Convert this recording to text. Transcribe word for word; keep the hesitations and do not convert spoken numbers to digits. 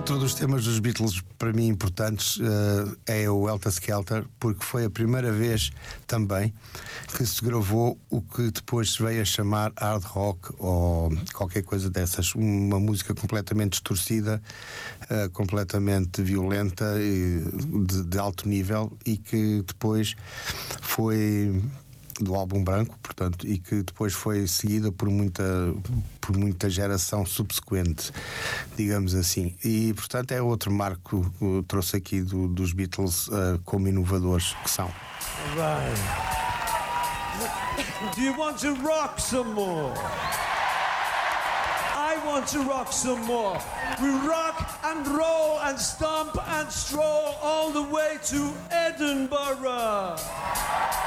Outro dos temas dos Beatles para mim importantes uh, é o Helter Skelter, porque foi a primeira vez também que se gravou o que depois se veio a chamar hard rock ou qualquer coisa dessas, uma música completamente distorcida, uh, completamente violenta e de, de alto nível, e que depois foi do álbum branco, portanto, e que depois foi seguida por muita por muita geração subsequente, digamos assim. E portanto é outro marco que eu trouxe aqui do, dos Beatles uh, como inovadores que são. Right. Do you want to rock some more? I want to rock some more. We rock and roll and stomp and stroll all the way to Edinburgh.